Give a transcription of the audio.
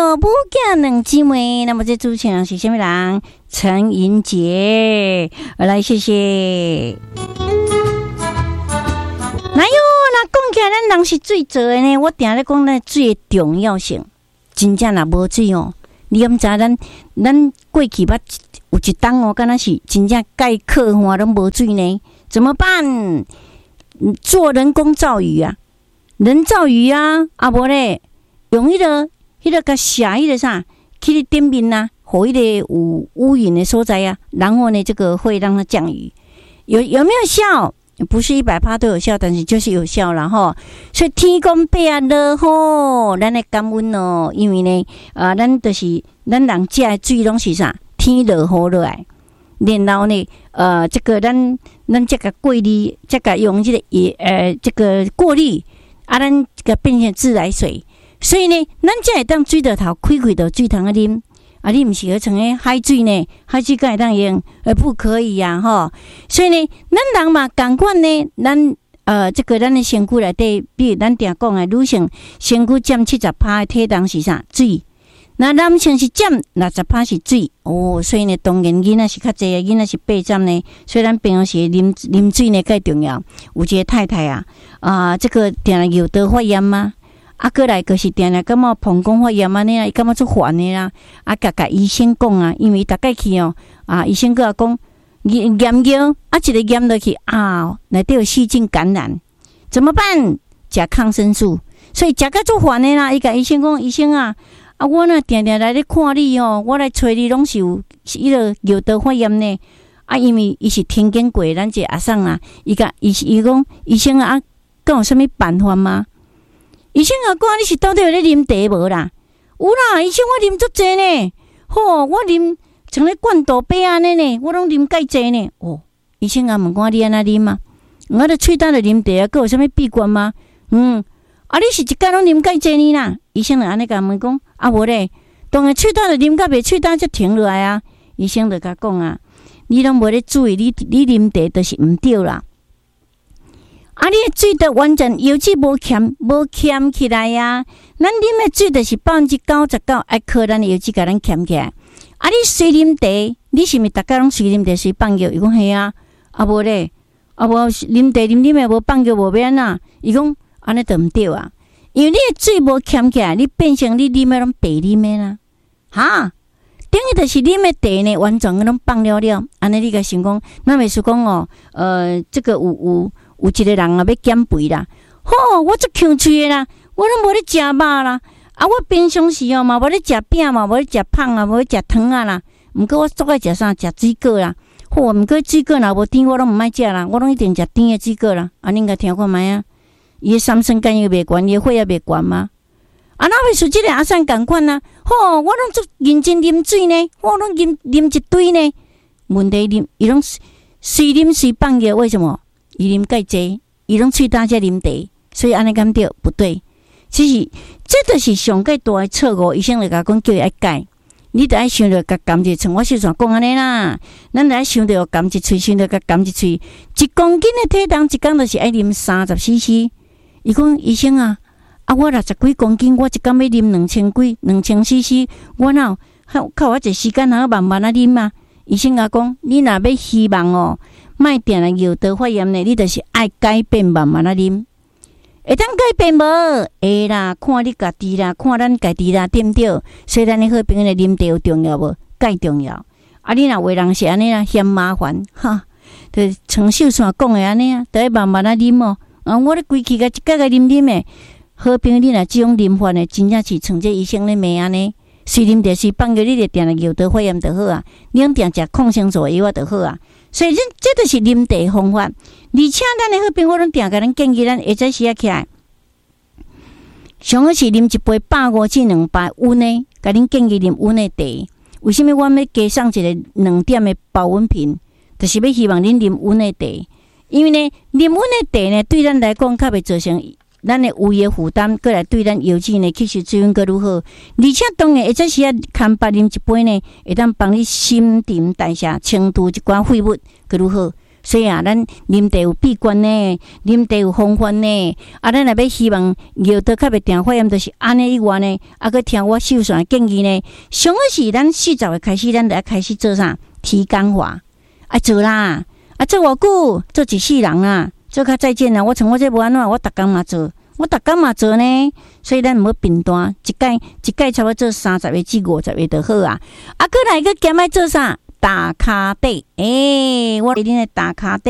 母囝两姊妹，那么这主持人是什么人？陈银杰，来谢谢。哪有？那讲起来，咱人是水做的呢。我定咧讲咱水的重要性，真正若无水哦，你毋知咱过去捌有一冬哦，敢若是真正盖课花拢无水呢，怎么办？做人工造雨啊，人造雨啊，啊无咧用迄个甲写迄个啥，去咧顶面啊，互迄个有乌云的所在啊，然后呢，这个会让它降雨，有没有效？不是100%都有效，但是就是有效啦吼。所以天公伯啊落雨，咱来感恩哦，因为呢，咱就是咱人食的水拢是啥？天落雨落来，然后呢，这个咱这个过滤，这个用这个这个过滤啊，咱这个变成自来水，所以呢，咱才会当水道头开到水塘啊啉。啊，你毋是去像海水呢？海水敢会当用？不可以呀，吼！所以呢，咱人嘛，共款呢，咱这个咱的身躯内底，比如咱定讲的，女性身躯占70%的体重是啥？水。那男性是占60%是水。哦，所以呢，当然囡仔是较济，囡仔是8占呢。所以咱平常时啉水呢，介重要。有一个太太啊，这个定来有得发炎吗？啊，过来就是定来感觉膀胱发炎安尼啦，伊感觉足烦的啦。啊，甲医生讲啊，因为大概去哦，医生佮讲验尿，一个验落去内底有细菌感染，怎么办？食抗生素，所以食甲足烦的啦。伊甲医生讲，医生啊，我若定定来咧看你哦，我来找你拢是有迄个尿道发炎呢。因为伊是听见过咱这阿婶啊，伊讲医生啊，敢有啥物办法吗？医生啊，讲你是到底有咧啉茶无啦？有啦，医生我啉足济呢。吼，我啉像咧灌豆杯安尼呢，我拢啉介济呢。哦，医生啊，问我你安那啉啊？我咧喙焦就啉茶啊，佮有啥物秘诀吗？你是一工拢啉介济呢啦？医生就安尼甲问讲，无咧，当然喙焦就啉到袂喙焦才停落来啊。医生就甲讲啊，你拢无咧注意，你啉茶就是毋对啦。你的水道完全油脂无欠起来呀！咱啉的水就是99%爱靠咱的油脂甲咱欠起来。你随啉茶，你是毋是逐家拢随啉茶随放尿？伊讲系啊，无咧，无啉茶啉的无放尿无免啊。伊讲安尼就毋对啊，因为你的水无欠起来，你变成你啉的拢白啉的啦。等于就是啉的茶呢，完全拢放了，安尼你甲想讲，咱袂说讲哦，这个有一个人要减肥啦，我足强嘴的啦，我拢无咧食肉啦，我平常时嘛无咧食饼嘛，无咧食胖啊，无咧食汤啊啦，毋过我足爱食啥？食水果啦，毋过水果若无甜，我拢毋爱食啦，我拢一定食甜的水果啦。恁甲听看觅啊，伊的三酸甘油袂悬，伊的血也袂悬吗？哪会说即个阿婶共款啊？我拢足认真啉水呢，我拢啉一堆呢。问题伊拢随啉随放尿，为什么？伊啉介济，伊拢喙焦才啉茶，所以安尼敢对不对？其实这就是上介大的错误。医生就甲讲叫伊爱改，你得爱想着甲含一喙，我是怎讲安尼啦？咱得爱想着含一喙，想着甲含一喙，1公斤的体重，一工就是爱啉30cc。伊讲医生啊，我60几公斤，我一工要啉2000cc，我哪靠我一时间哪慢慢啊啉啊？医生甲讲，你若要希望哦。莫定来尿道发炎呢，你就是爱改变慢慢啊啉，会当改变无？会啦，看你家己啦，看咱家己啦，对毋对？所以咱的好朋友啉茶有重要无？介重要。你若为人是安尼啦，嫌麻烦就像秀山讲的安尼啊，得慢慢啊啉哦。我咧规气甲一个个啉的，好朋友你若即种啉法呢，真正是像这医生咧骂安尼。随啉茶随放尿，你就定来尿道发炎就好啊。你用定食抗生素药就好啊。所以这就是啉茶方法。而且咱的好朋友拢定甲咱建议，咱下早时起来，上好是啉一杯150至200温的，甲恁建议啉温的茶。为什么我要加上一个2点的保温瓶？就是要希望恁啉温的茶，因为呢，啉温的茶呢，对咱来讲较袂造成咱的胃的负担，过来对咱油脂呢吸收水分更愈好，而且当然，这时啊，看白啉一杯呢，会当帮你新陈代谢、清除一寡废物更愈好。 所以啊，咱啉茶有闭关呢，啉茶有方法呢。啊，咱若要希望尿道较袂定发炎，就是安尼以外呢，啊，佮听我秀线建议呢，上好是咱40岁开始，咱就要开始做啥？提肛法，爱做啦，啊，做偌久，做一世人啊，做较再见啦。我像我这无安怎，我逐工嘛做。我逐工嘛做呢，所以咱毋好频单，一届差不多做30个至50个就好啊。啊，过来个兼爱做啥？打卡底，我一定会打卡底。